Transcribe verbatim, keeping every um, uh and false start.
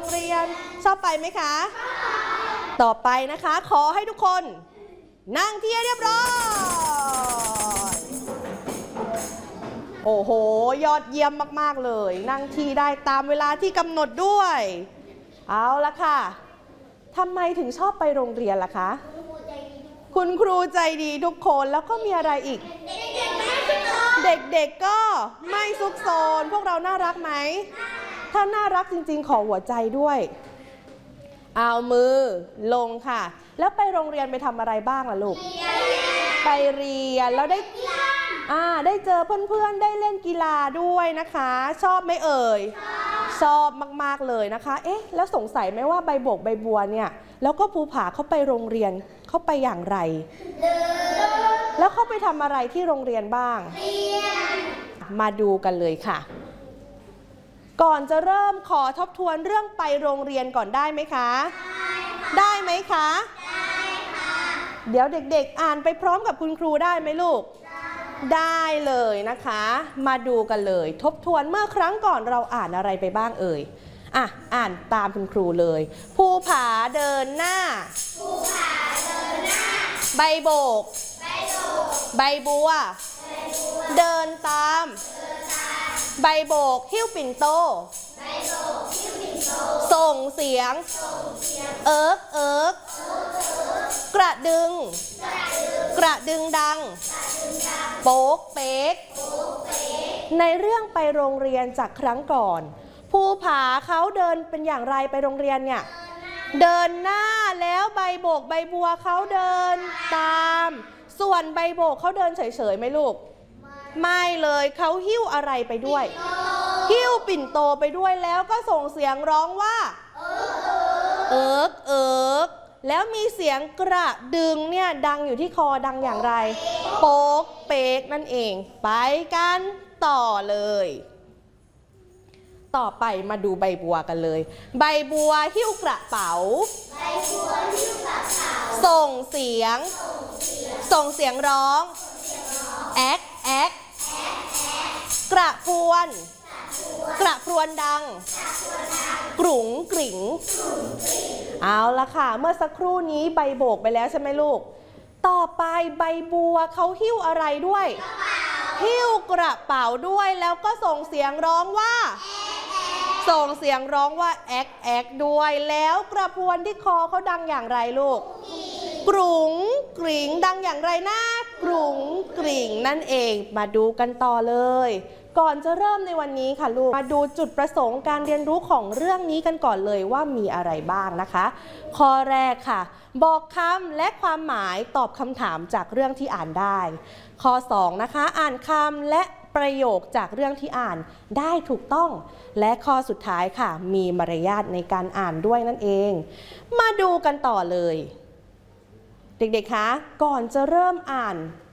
เรียนชอบไปไหมคะต่อไปนะคะขอให้ทุกคนนั่งที่เรียบร้อยโอ้โหยอดเยี่ยมมากๆเลยนั่งที่ได้ตามเวลาที่กำหนดด้วยเอาละค่ะทำไมถึงชอบไปโรงเรียนล่ะคะคุณครูใจดีทุกคนแล้วก็มีอะไรอีกเด็กๆก็ไม่ซุกซนพวกเราน่ารักไหมถ้าน่ารักจริงๆขอหัวใจด้วยเอามือลงค่ะแล้วไปโรงเรียนไปทำอะไรบ้างล่ะลูกไปเรียนแล้วได้อ่าได้เจอเพื่อนๆได้เล่นกีฬาด้วยนะคะชอบไหมเอ่ยชอบมากๆเลยนะคะเอ๊ะแล้วสงสัยไหมว่าใบโบกใบบัวเนี่ยแล้วก็ภูผาเขาไปโรงเรียนเขาไปอย่างไรแล้วเขาไปทำอะไรที่โรงเรียนบ้างมาดูกันเลยค่ะก่อนจะเริ่มขอทบทวนเรื่องไปโรงเรียนก่อนได้ไหมคะได้ไหมคะได้ค่ะเดี๋ยวเด็กๆอ่านไปพร้อมกับคุณครูได้ไหมลูกได้เลยนะคะมาดูกันเลยทบทวนเมื่อครั้งก่อนเราอ่านอะไรไปบ้างเอ่ยอ่ะอ่านตามคุณครูเลยภูผาเดินหน้าภูผาเดินหน้าใบโบกใบโบกใบบัวใบบัวเดินตามเดินตามใบโบกหิ้วปิ่นโตใบโบกหิ้วปิ่นโตส่งเสียงส่งเสียงเอิ๊กเอิ๊กกระดึงกระดึงดังโป๊กเป๊กในเรื่องไปโรงเรียนจากครั้งก่อนภูผาเขาเดินเป็นอย่างไรไปโรงเรียนเนี่ยเดินหน้าแล้วใบโบกใบบัวเขาเดินตามส่วนใบโบกเขาเดินเฉยๆไหมลูกไม่เลยเขาหิ้วอะไรไปด้วยหิ้วปิ่นโตไปด้วยแล้วก็ส่งเสียงร้องว่าเอิ๊กเอิ๊กแล้วมีเสียงกระดึงเนี่ยดังอยู่ที่คอดังอย่างไรโป๊กเป๊กนั่นเองไปกันต่อเลยต่อไปมาดูใบบัวกันเลยใบบัวหิ้วกระเป๋าใบบัวหิ้วกระเป๋าส่งเสียงส่งเสียงร้องแอ๊กแอ๊กกระพวนกระพรวนดังกรุ่งกริ่งเอาละค่ะเมื่อสักครู่นี้ใบโบกไปแล้วใช่ไหมลูกต่อไปใบบัวเขาหิ้วอะไรด้วยหิ้วกระเป๋าด้วยแล้วก็ส่งเสียงร้องว่าส่งเสียงร้องว่าแอ๊กแอ๊กด้วยแล้วกระพวนที่คอเขาดังอย่างไรลูกกรุ่งกริ่งดังอย่างไรนะกรุ่งกริ่งนั่นเองมาดูกันต่อเลยก่อนจะเริ่มในวันนี้ค่ะลูกมาดูจุดประสงค์การเรียนรู้ของเรื่องนี้กันก่อนเลยว่ามีอะไรบ้างนะคะข้อแรกค่ะบอกคำและความหมายตอบคำถามจากเรื่องที่อ่านได้ข้อสองนะคะอ่านคำและประโยคจากเรื่องที่อ่านได้ถูกต้องและข้อสุดท้ายค่ะมีมารยาทในการอ่านด้วยนั่นเองมาดูกันต่อเลยเด็กๆคะก่อนจะเริ่มอ่าน